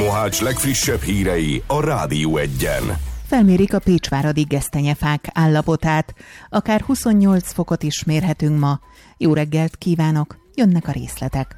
Mohács legfrissebb hírei a Rádió Egyen. Felmérik a pécsváradi gesztenyefák állapotát. Akár 28 fokot is mérhetünk ma. Jó reggelt kívánok, jönnek a részletek.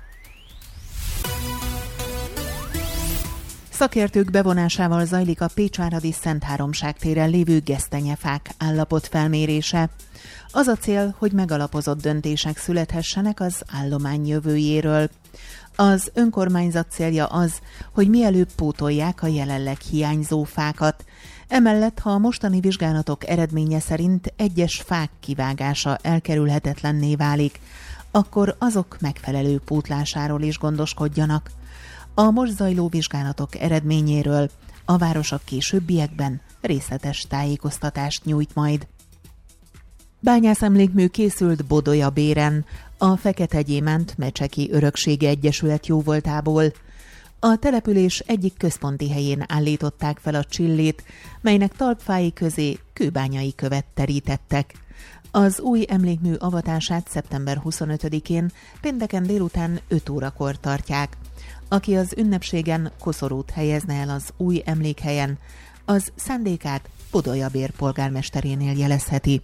Szakértők bevonásával zajlik a pécsváradi Szent Háromság téren lévő gesztenyefák állapotfelmérése. Az a cél, hogy megalapozott döntések születhessenek az állomány jövőjéről. Az önkormányzat célja az, hogy mielőbb pótolják a jelenleg hiányzó fákat. Emellett, ha a mostani vizsgálatok eredménye szerint egyes fák kivágása elkerülhetetlenné válik, akkor azok megfelelő pótlásáról is gondoskodjanak. A most zajló vizsgálatok eredményéről a város a későbbiekben részletes tájékoztatást nyújt majd. Bányászemlékmű készült Bodolyabéren, a Fekete Gyémánt Mecseki Örökségi Egyesület jóvoltából. A település egyik központi helyén állították fel a csillét, melynek talpfái közé kőbányai követ terítettek. Az új emlékmű avatását szeptember 25-én pénteken délután 5 órakor tartják. Aki az ünnepségen koszorút helyezne el az új emlékhelyen, az szándékát Bodolyabér polgármesterénél jelezheti.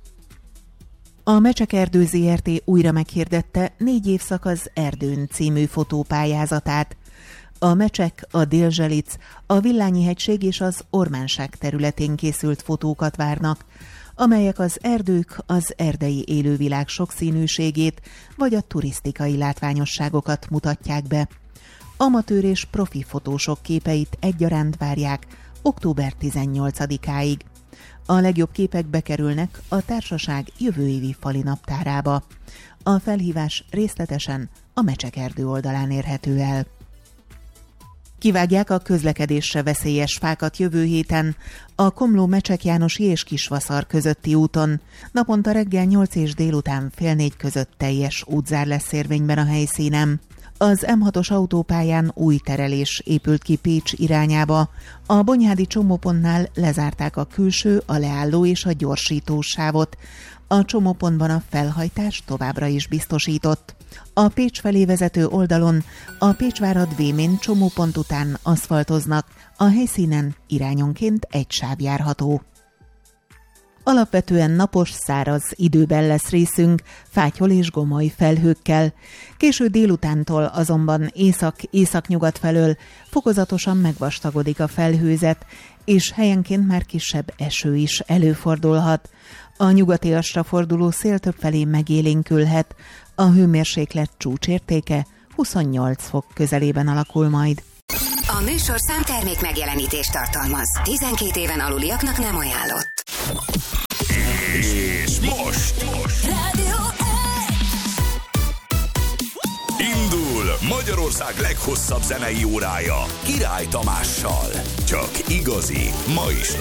A Mecsek-Erdő Zrt. Újra meghirdette 4 évszak az Erdőn című fotópályázatát. A Mecsek, a Dél-Zselic, a Villányi-hegység és az Ormánság területén készült fotókat várnak, amelyek az erdők, az erdei élővilág sokszínűségét vagy a turisztikai látványosságokat mutatják be. Amatőr és profi fotósok képeit egyaránt várják október 18-áig. A legjobb képek bekerülnek a társaság jövő évi fali naptárába. A felhívás részletesen a Mecsek-Erdő oldalán érhető el. Kivágják a közlekedésre veszélyes fákat jövő héten a Komló-Mecsek Jánosi és Kisvaszar közötti úton. Naponta reggel 8 és délután fél 4 között teljes útzár lesz érvényben a helyszínen. Az M6-os autópályán új terelés épült ki Pécs irányába. A Bonyhádi csomópontnál lezárták a külső, a leálló és a gyorsító sávot. A csomópontban a felhajtás továbbra is biztosított. A Pécs felé vezető oldalon a Pécsvárad-Vémén csomópont után aszfaltoznak, a helyszínen irányonként egy sáv járható. Alapvetően napos, száraz időben lesz részünk, fátyol és gomoly felhőkkel. Késő délutántól azonban észak-északnyugat felől fokozatosan megvastagodik a felhőzet, és helyenként már kisebb eső is előfordulhat. A nyugatiasra forduló szél többfelé megélénkülhet, a hőmérséklet csúcsértéke 28 fok közelében alakul majd. A műsorszám termék megjelenítést tartalmaz. 12 éven aluliaknak nem ajánlott. És most Rádió indul Magyarország leghosszabb zenei órája Király Tamással. Csak igazi, ma is